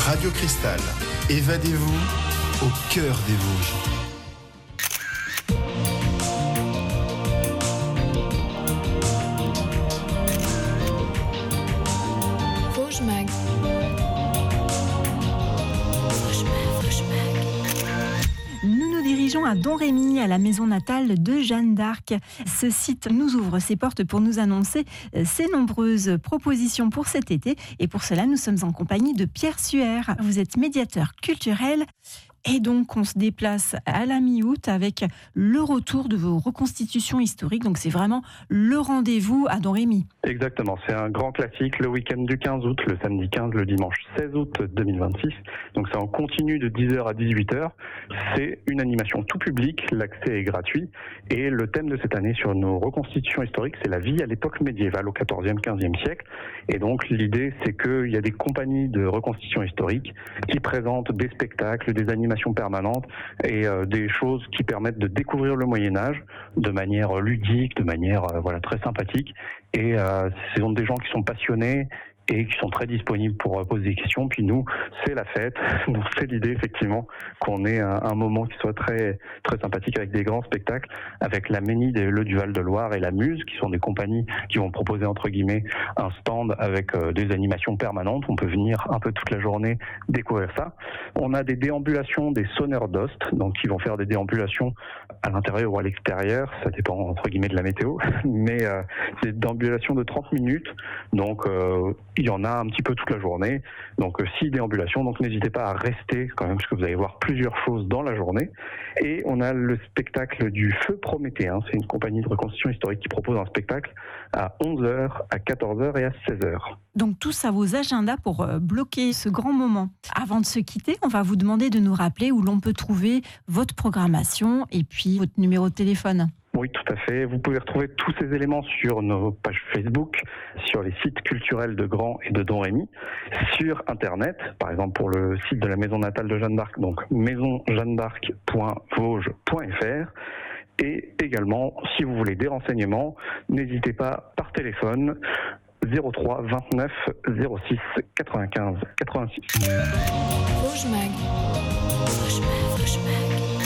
Radio Cristal, évadez-vous au cœur des Vosges. Vosges Mag. Nous nous dirigeons à Domrémy, à la maison natale de Jeanne d'Arc. Ce site nous ouvre ses portes pour nous annoncer ses nombreuses propositions pour cet été. Et pour cela, nous sommes en compagnie de Pierre Suaire. Vous êtes médiateur culturel. Et donc, on se déplace à la mi-août avec le retour de vos reconstitutions historiques. Donc, c'est vraiment le rendez-vous à Domrémy. Exactement. C'est un grand classique, le week-end du 15 août, le samedi 15, le dimanche 16 août 2026. Donc, c'est en continu de 10h à 18h. C'est une animation tout public. L'accès est gratuit. Et le thème de cette année sur nos reconstitutions historiques, c'est la vie à l'époque médiévale, au 14e, 15e siècle. Et donc, l'idée, c'est qu'il y a des compagnies de reconstitution historique qui présentent des spectacles, des animations permanente et des choses qui permettent de découvrir le Moyen-Âge de manière ludique, de manière très sympathique. Et ce sont des gens qui sont passionnés et qui sont très disponibles pour poser des questions. Puis nous, c'est la fête. Donc c'est l'idée effectivement qu'on ait un moment qui soit très très sympathique avec des grands spectacles, avec la Ménide et le Duval de Loire et la Muse, qui sont des compagnies qui vont proposer entre guillemets un stand avec des animations permanentes. On peut venir un peu toute la journée découvrir ça. On a des déambulations des sonneurs d'ost, donc qui vont faire des déambulations à l'intérieur ou à l'extérieur, ça dépend entre guillemets de la météo, mais c'est des déambulations de 30 minutes, donc il y en a un petit peu toute la journée, donc 6 déambulations, donc n'hésitez pas à rester quand même, parce que vous allez voir plusieurs choses dans la journée. Et on a le spectacle du Feu Prométhéen, c'est une compagnie de reconstitution historique qui propose un spectacle à 11h, à 14h et à 16h. Donc tous à vos agendas pour bloquer ce grand moment. Avant de se quitter, on va vous demander de nous rappeler où l'on peut trouver votre programmation et puis votre numéro de téléphone. Oui, tout à fait. Vous pouvez retrouver tous ces éléments sur nos pages Facebook, sur les sites culturels de Grand et de Domrémy, sur Internet, par exemple pour le site de la maison natale de Jeanne d'Arc, donc maisonjeannedarc.vosges.fr. Et également, si vous voulez des renseignements, n'hésitez pas par téléphone 03 29 06 95 86. Vosges Mag. Vosges Mag. Vosges Mag.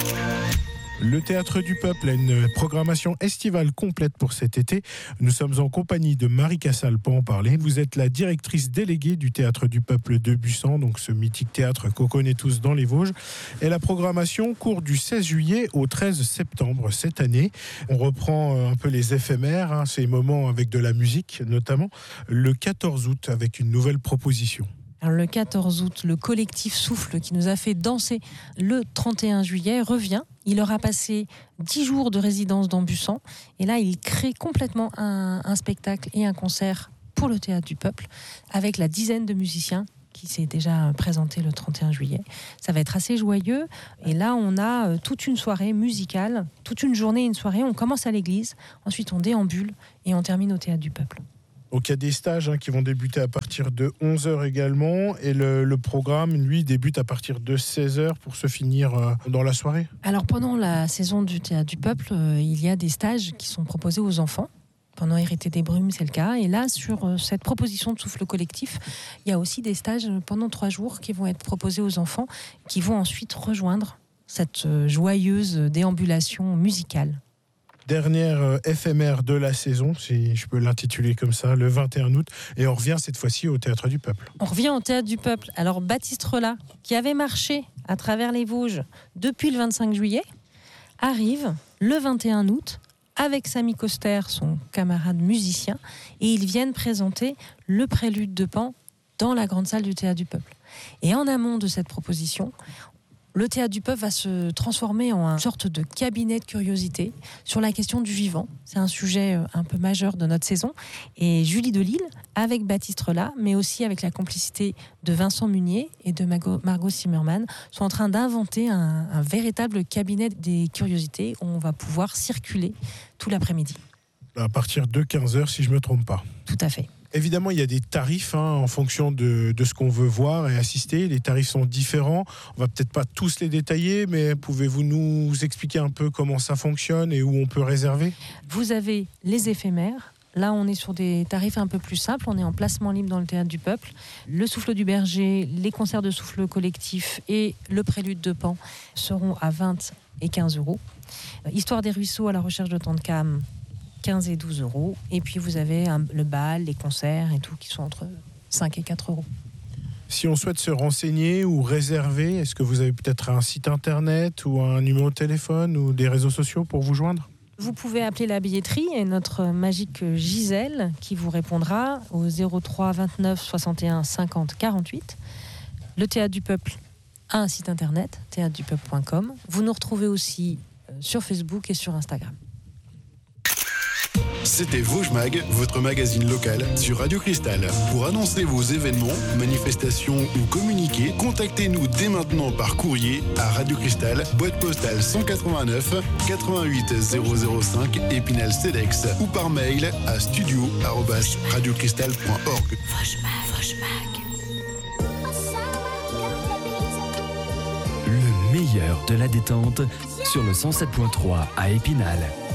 Le Théâtre du Peuple a une programmation estivale complète pour cet été. Nous sommes en compagnie de Marie Cassal pour en parler. Vous êtes la directrice déléguée du Théâtre du Peuple de Busan, donc ce mythique théâtre qu'on connaît tous dans les Vosges. Et la programmation court du 16 juillet au 13 septembre cette année. On reprend un peu les éphémères, ces moments avec de la musique notamment. Le 14 août avec une nouvelle proposition. Alors le 14 août, le collectif Souffle, qui nous a fait danser le 31 juillet, revient. Il aura passé 10 jours de résidence dans Busan. Et là, il crée complètement un spectacle et un concert pour le Théâtre du Peuple, avec la dizaine de musiciens qui s'est déjà présenté le 31 juillet. Ça va être assez joyeux. Et là, on a toute une soirée musicale, toute une journée et une soirée. On commence à l'église, ensuite on déambule et on termine au Théâtre du Peuple. Donc il y a des stages qui vont débuter à partir de 11h également, et le programme, lui, débute à partir de 16h pour se finir dans la soirée. Alors pendant la saison du Théâtre du Peuple, il y a des stages qui sont proposés aux enfants. Pendant Hérité des Brumes, c'est le cas. Et là, sur cette proposition de Souffle collectif, il y a aussi des stages pendant 3 jours qui vont être proposés aux enfants, qui vont ensuite rejoindre cette joyeuse déambulation musicale. Dernière éphémère de la saison, si je peux l'intituler comme ça, le 21 août. Et on revient cette fois-ci au Théâtre du Peuple. On revient au Théâtre du Peuple. Alors Baptiste Relat, qui avait marché à travers les Vosges depuis le 25 juillet, arrive le 21 août avec Samy Coster, son camarade musicien, et ils viennent présenter le Prélude de Pan dans la grande salle du Théâtre du Peuple. Et en amont de cette proposition, le Théâtre du Peuple va se transformer en une sorte de cabinet de curiosité sur la question du vivant. C'est un sujet un peu majeur de notre saison. Et Julie Delisle, avec Baptiste Relat, mais aussi avec la complicité de Vincent Munier et de Margot Zimmermann, sont en train d'inventer un véritable cabinet des curiosités où on va pouvoir circuler tout l'après-midi. À partir de 15h, si je ne me trompe pas. Tout à fait. Évidemment, il y a des tarifs en fonction de ce qu'on veut voir et assister. Les tarifs sont différents. On va peut-être pas tous les détailler, mais pouvez-vous nous expliquer un peu comment ça fonctionne et où on peut réserver ? Vous avez les éphémères Là, on est sur des tarifs un peu plus simples. On est en placement libre dans le Théâtre du Peuple. Le Souffle du Berger, les concerts de souffle collectif et le Prélude de Pan seront à 20 et 15 euros. Histoire des ruisseaux à la recherche de Tentcam, 15 et 12 euros. Et puis, vous avez le bal, les concerts et tout qui sont entre 5 et 4 euros. Si on souhaite se renseigner ou réserver, est-ce que vous avez peut-être un site internet ou un numéro de téléphone ou des réseaux sociaux pour vous joindre ? Vous pouvez appeler la billetterie et notre magique Gisèle qui vous répondra au 03 29 61 50 48. Le Théâtre du Peuple a un site internet, théâtredupeuple.com. Vous nous retrouvez aussi sur Facebook et sur Instagram. C'était Vosges Mag, votre magazine local sur Radio Cristal. Pour annoncer vos événements, manifestations ou communiquer, contactez-nous dès maintenant par courrier à Radio Cristal, boîte postale 189 88 005 Épinal Cedex ou par mail à studio@radiocristal.org. Le meilleur de la détente sur le 107.3 à Épinal.